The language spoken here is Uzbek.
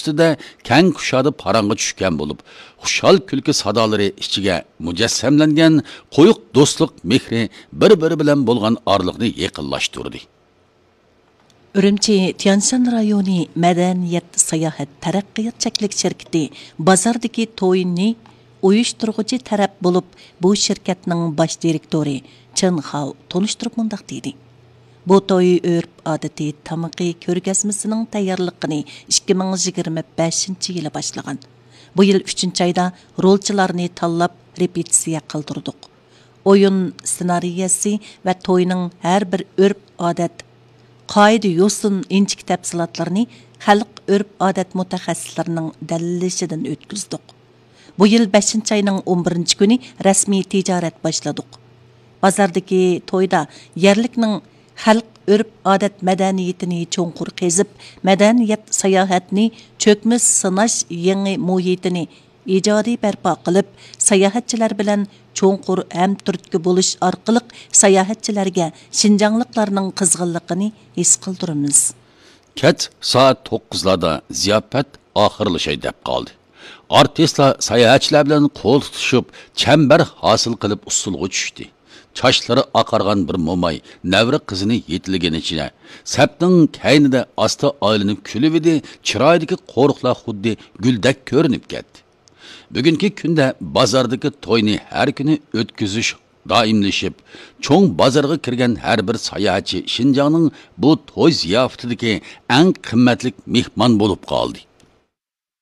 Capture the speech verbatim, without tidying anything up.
ustida kang qushadi parangga tushgan bo'lib, xushal kulki sadolari ichiga mujassamlangan qo'yiq do'stlik mehri bir-biri bilan bo'lgan orliqni yaqinlashtirdi. Ürümçi Tianshan rayoni Madaniyat Sayohat taraqqiyot cheklik shirkati bozordagi to'yni uyushtiruvchi taraf bo'lib, bu shirkatning bosh direktori Chen Hao tonishtirib mundaq dedi. Bu to'y örp odati tamaqi ko'rgazmasining tayyorligini ikki ming yigirma beshinchi yili boshlagan. Bu yil uchinchi oyda rolchilarni tanlab repetitsiya qildirdik. O'yin ssenariyasi va to'yning har bir örp odat qoida yo'sin inchik tafsilotlarni xalq örp odat mutaxassislarining dalillashidan o'tkazdik. Bu yil beshinchi oyning o'n birinchi kuni rasmiy tijorat boshladik. Bozordagi to'yda yerlikning xalq örp odat madaniyatini cho'nqur qezib, madaniyat sayohatni cho'kmis sinash yangi muhitini ijodiy barpo qilib, sayohatchilar bilan cho'nqur hamturtki bo'lish orqali sayohatchilarga Şinjanlıqlarning qizg'inligini his qildiramiz. Kech soat to'qqizlarda ziyofat oxirlashay deb qoldi. Artistlar sayohatchilar bilan qo'l tutishib, chambar hosil qilib usulga tushdi. Çaşları akargan bir momay, nevri kızını yetilgeniçine, septin kaynida asta aylanıp külüvidi, çiraydaki korukla xuddi güldek görünüp getdi. Bugünkü günde bazardaki toyni her günü ötküzüş daimleşip, çoğun bazarga kirgen her bir sayahatçı Şinjan'ın bu toy ziyafetideki en kıymetlik mihman bulup kaldı.